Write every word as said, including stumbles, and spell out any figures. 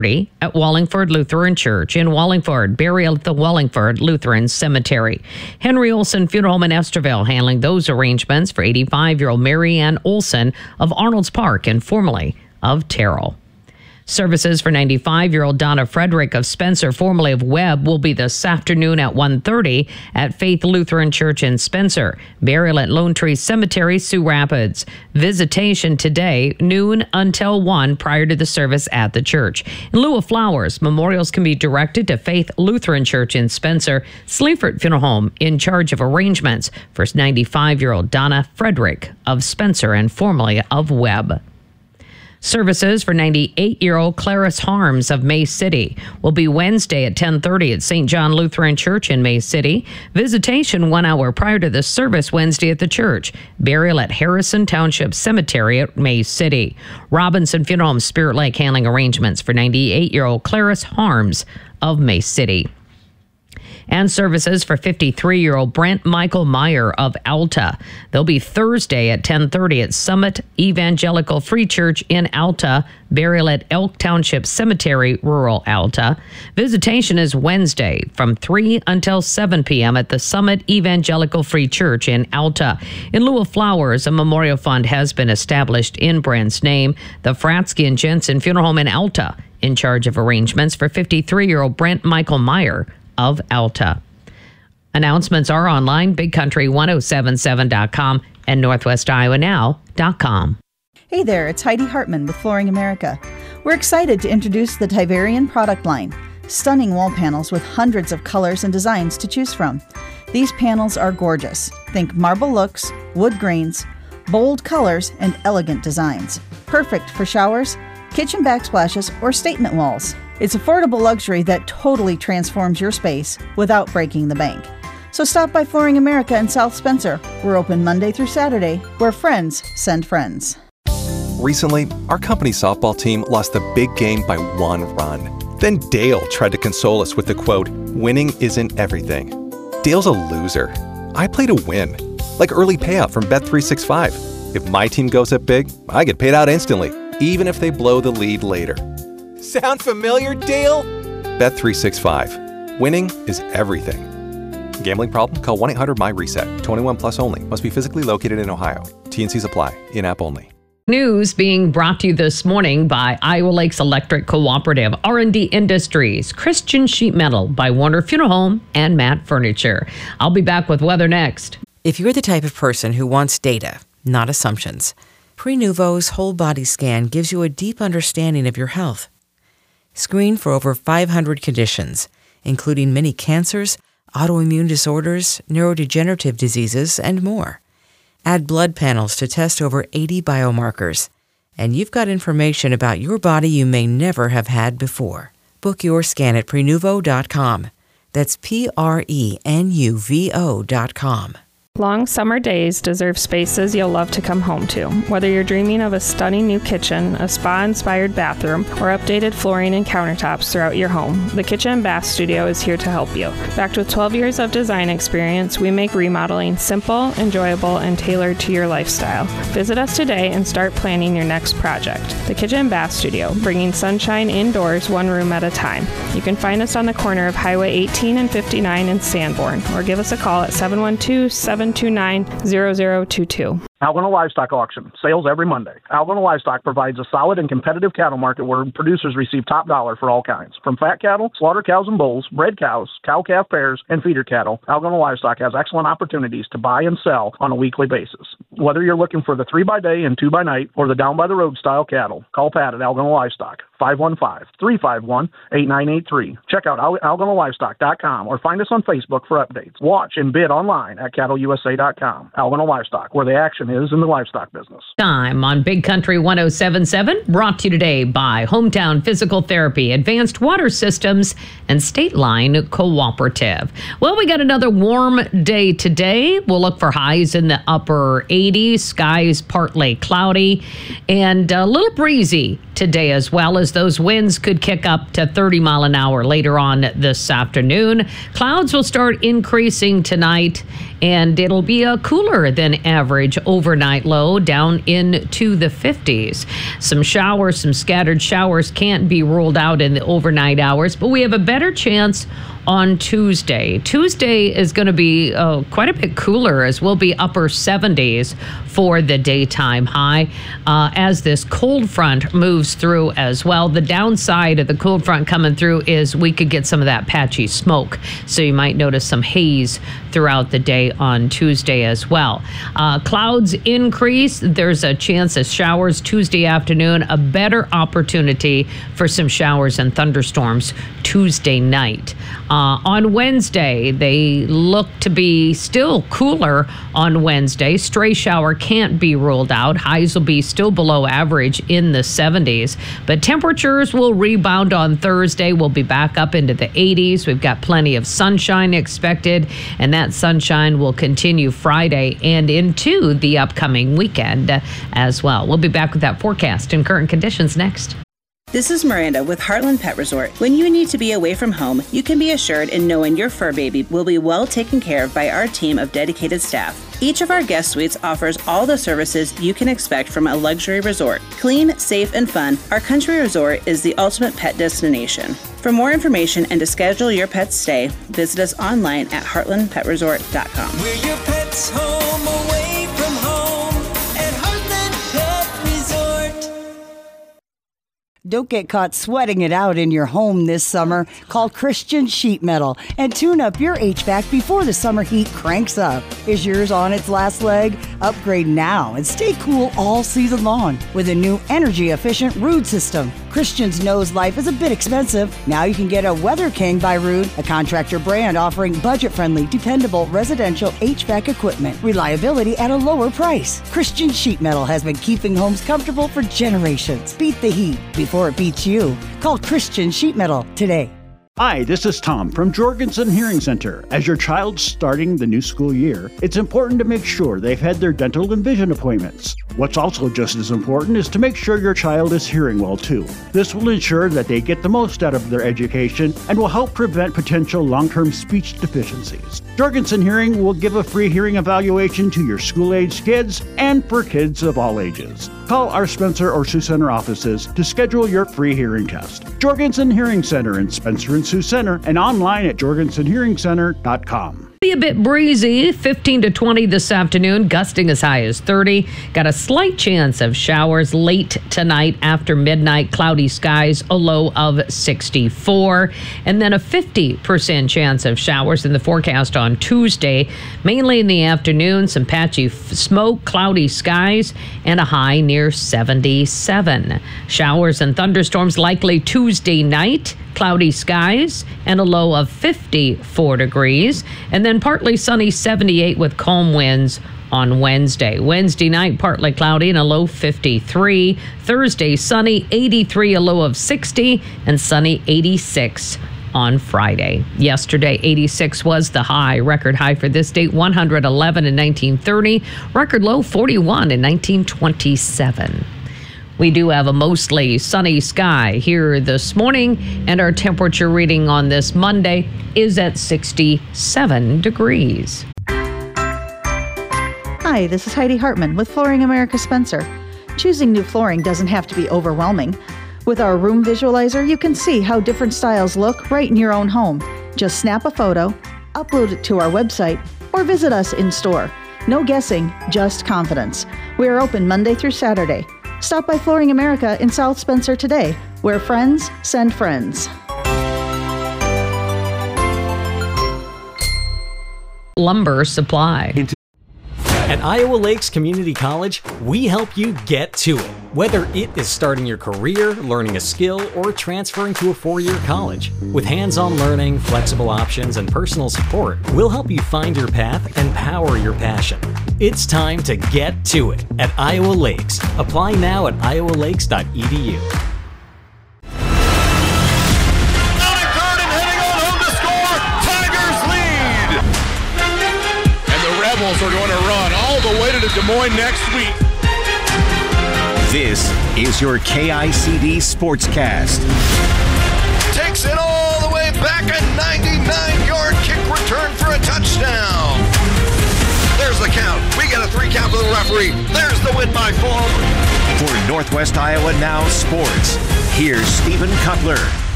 at Wallingford Lutheran Church in Wallingford, burial at the Wallingford Lutheran Cemetery. Henry Olson Funeral Home in Esterville handling those arrangements for eighty-five-year-old Mary Ann Olson of Arnold's Park and formerly of Terrell. Services for ninety-five-year-old Donna Frederick of Spencer, formerly of Webb, will be this afternoon at one thirty at Faith Lutheran Church in Spencer. Burial at Lone Tree Cemetery, Sioux Rapids. Visitation today, noon until one, prior to the service at the church. In lieu of flowers, memorials can be directed to Faith Lutheran Church in Spencer. Sleaford Funeral Home in charge of arrangements for ninety-five-year-old Donna Frederick of Spencer and formerly of Webb. Services for ninety-eight-year-old Clarice Harms of May City will be Wednesday at ten thirty at Saint John Lutheran Church in May City. Visitation one hour prior to the service Wednesday at the church. Burial at Harrison Township Cemetery at May City. Robinson Funeral Home Spirit Lake handling arrangements for ninety-eight-year-old Clarice Harms of May City. And services for fifty-three-year-old Brent Michael Meyer of Alta. They'll be Thursday at ten thirty at Summit Evangelical Free Church in Alta. Burial at Elk Township Cemetery, rural Alta. Visitation is Wednesday from three until seven p.m. at the Summit Evangelical Free Church in Alta. In lieu of flowers, a memorial fund has been established in Brent's name. The Fratsky and Jensen Funeral Home in Alta, in charge of arrangements for fifty-three-year-old Brent Michael Meyer of Alta. Announcements are online, big country ten seventy-seven dot com and northwest iowa now dot com. Hey there, it's Heidi Hartman with Flooring America. We're excited to introduce the Tiverian product line. Stunning wall panels with hundreds of colors and designs to choose from. These panels are gorgeous. Think marble looks, wood grains, bold colors, and elegant designs. Perfect for showers, kitchen backsplashes, or statement walls. It's affordable luxury that totally transforms your space without breaking the bank. So stop by Flooring America in South Spencer. We're open Monday through Saturday, where friends send friends. Recently, our company softball team lost the big game by one run. Then Dale tried to console us with the quote, "Winning isn't everything." Dale's a loser. I play to win, like early payout from Bet three sixty-five. If my team goes up big, I get paid out instantly, even if they blow the lead later. Sound familiar, Dale? Bet three sixty-five. Winning is everything. Gambling problem? Call one eight hundred M Y reset. twenty-one plus only. Must be physically located in Ohio. T and Cs apply. In-app only. News being brought to you this morning by Iowa Lakes Electric Cooperative, R and D Industries, Christian Sheet Metal by Warner Funeral Home, and Matt Furniture. I'll be back with weather next. If you're the type of person who wants data, not assumptions, Prenuvo's whole body scan gives you a deep understanding of your health. Screen for over five hundred conditions, including many cancers, autoimmune disorders, neurodegenerative diseases, and more. Add blood panels to test over eighty biomarkers, and you've got information about your body you may never have had before. Book your scan at prenuvo dot com. That's P R E N U V O dot com. Long summer days deserve spaces you'll love to come home to. Whether you're dreaming of a stunning new kitchen, a spa-inspired bathroom, or updated flooring and countertops throughout your home, the Kitchen and Bath Studio is here to help you. Backed with twelve years of design experience, we make remodeling simple, enjoyable, and tailored to your lifestyle. Visit us today and start planning your next project. The Kitchen and Bath Studio, bringing sunshine indoors one room at a time. You can find us on the corner of Highway eighteen and fifty-nine in Sanborn, or give us a call at seven one two, seven two nine, zero zero two two. Algona Livestock Auction, sales every Monday. Algona Livestock provides a solid and competitive cattle market where producers receive top dollar for all kinds. From fat cattle, slaughter cows and bulls, bred cows, cow-calf pairs, and feeder cattle, Algona Livestock has excellent opportunities to buy and sell on a weekly basis. Whether you're looking for the three by day and two by night or the down-by-the-road style cattle, call Pat at Algona Livestock, five one five, three five one, eight nine eight three. Check out algona livestock dot com or find us on Facebook for updates. Watch and bid online at cattle u s a dot com. Algona Livestock, where the action is in the livestock business. Time on Big Country ten seventy-seven, brought to you today by Hometown Physical Therapy, Advanced Water Systems, and State Line Cooperative. Well, we got another warm day today. We'll look for highs in the upper eighties, skies partly cloudy, and a little breezy today as well, as those winds could kick up to thirty mile an hour later on this afternoon. Clouds will start increasing tonight, and it'll be a cooler than average overnight low down into the fifties. Some showers, some scattered showers can't be ruled out in the overnight hours, but we have a better chance on Tuesday. Tuesday is going to be uh, quite a bit cooler, as we'll be upper seventies for the daytime high uh, as this cold front moves through as well. The downside of the cold front coming through is we could get some of that patchy smoke, so you might notice some haze throughout the day on Tuesday as well. Uh, clouds increase. There's a chance of showers Tuesday afternoon, a better opportunity for some showers and thunderstorms Tuesday night. Uh, on Wednesday, they look to be still cooler on Wednesday. Stray shower can't be ruled out. Highs will be still below average in the seventies, but temperatures will rebound on Thursday. We'll be back up into the eighties. We've got plenty of sunshine expected, and that sunshine will continue Friday and into the upcoming weekend as well. We'll be back with that forecast and current conditions next. This is Miranda with Heartland Pet Resort. When you need to be away from home, you can be assured in knowing your fur baby will be well taken care of by our team of dedicated staff. Each of our guest suites offers all the services you can expect from a luxury resort. Clean, safe, and fun, our country resort is the ultimate pet destination. For more information and to schedule your pet's stay, visit us online at heartland pet resort dot com. We're your pet's home, away from home at Heartland Pet Resort. Don't get caught sweating it out in your home this summer. Call Christian Sheet Metal and tune up your H V A C before the summer heat cranks up. Is yours on its last leg? Upgrade now and stay cool all season long with a new energy-efficient Ruud system. Christians knows life is a bit expensive. Now you can get a Weather King by Ruud, a contractor brand offering budget-friendly, dependable residential H V A C equipment. Reliability at a lower price. Christian Sheet Metal has been keeping homes comfortable for generations. Beat the heat before it beats you. Call Christian Sheet Metal today. Hi, this is Tom from Jorgensen Hearing Center. As your child's starting the new school year, it's important to make sure they've had their dental and vision appointments. What's also just as important is to make sure your child is hearing well too. This will ensure that they get the most out of their education and will help prevent potential long-term speech deficiencies. Jorgensen Hearing will give a free hearing evaluation to your school-aged kids and for kids of all ages. Call our Spencer or Sioux Center offices to schedule your free hearing test. Jorgensen Hearing Center in Spencer and Sioux Center and online at jorgensen hearing center dot com. Be a bit breezy, fifteen to twenty this afternoon, gusting as high as thirty. Got a slight chance of showers late tonight after midnight. Cloudy skies, a low of sixty-four. And then a fifty percent chance of showers in the forecast on Tuesday, mainly in the afternoon. Some patchy f- smoke, cloudy skies, and a high near seventy-seven. Showers and thunderstorms likely Tuesday night. Cloudy skies and a low of fifty-four degrees. And then partly sunny, seventy-eight with calm winds on Wednesday. Wednesday night, partly cloudy and a low fifty-three. Thursday, sunny, eighty-three, a low of sixty, and sunny, eighty-six on Friday. Yesterday, eighty-six was the high. Record high for this date, one hundred eleven in nineteen thirty. Record low, forty-one in nineteen twenty-seven. We do have a mostly sunny sky here this morning, and our temperature reading on this Monday is at sixty-seven degrees. Hi, this is Heidi Hartman with Flooring America Spencer. Choosing new flooring doesn't have to be overwhelming. With our room visualizer, you can see how different styles look right in your own home. Just snap a photo, upload it to our website, or visit us in store. No guessing, just confidence. We are open Monday through Saturday. Stop by Flooring America in South Spencer today, where friends send friends. Lumber supply. At Iowa Lakes Community College, we help you get to it. Whether it is starting your career, learning a skill, or transferring to a four-year college. With hands-on learning, flexible options, and personal support, we'll help you find your path and power your passion. It's time to get to it at Iowa Lakes. Apply now at iowa lakes dot e d u. Are going to run all the way to Des Moines next week. This is your K I C D Sportscast. Takes it all the way back, a ninety-nine-yard kick return for a touchdown. There's the count. We got a three count for the referee. There's the win by four. For Northwest Iowa Now Sports, here's Stephen Cutler.